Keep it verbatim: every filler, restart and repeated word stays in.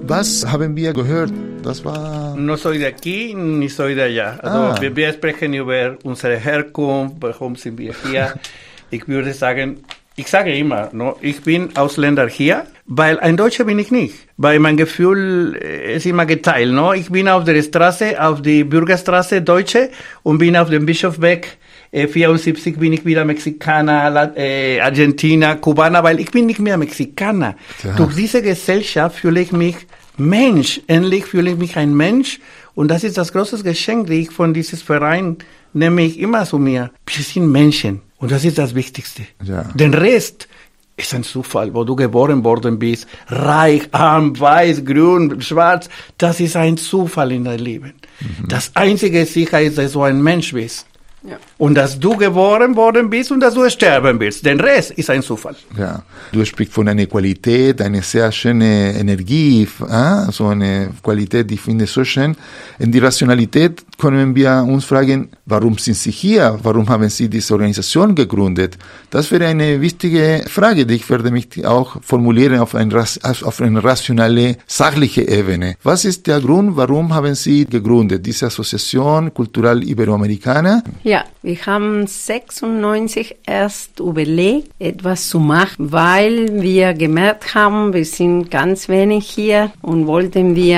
Was haben wir gehört? Das war... No soy de aquí, ni soy de allá. Also Ah. wir, wir sprechen über unsere Herkunft, warum sind wir hier. Ich würde sagen, ich sage immer, no, ich bin Ausländer hier, weil ein Deutscher bin ich nicht. Weil mein Gefühl ist immer geteilt. No? Ich bin auf der Straße, auf die Bürgerstraße Deutsche und bin auf dem Bischofsweg äh, vierundsiebzig bin ich wieder Mexikaner, La- äh, Argentiner, Kubaner, weil ich bin nicht mehr Mexikaner. Klar. Durch diese Gesellschaft fühle ich mich Mensch. Endlich fühle ich mich ein Mensch. Und das ist das große Geschenk, das ich von diesem Verein nehme ich immer zu mir. Wir sind Menschen. Und das ist das Wichtigste. Ja. Den Rest ist ein Zufall, wo du geboren worden bist. Reich, arm, weiß, grün, schwarz. Das ist ein Zufall in deinem Leben. Mhm. Das einzige sicher ist, dass du ein Mensch bist. Ja. Und dass du geboren worden bist und dass du sterben willst. Den Rest ist ein Zufall. Ja, du sprichst von einer Qualität, eine sehr schöne Energie, äh? so eine Qualität, die ich finde so schön. In die Rationalität können wir uns fragen, warum sind Sie hier? Warum haben Sie diese Organisation gegründet? Das wäre eine wichtige Frage, die ich werde mich auch formulieren auf, ein, auf eine rationale, sachliche Ebene. Was ist der Grund, warum haben Sie gegründet, diese Assoziation Cultural Iberoamericana? Ja, wir haben sechsundneunzig erst überlegt, etwas zu machen, weil wir gemerkt haben, wir sind ganz wenig hier und wollten wir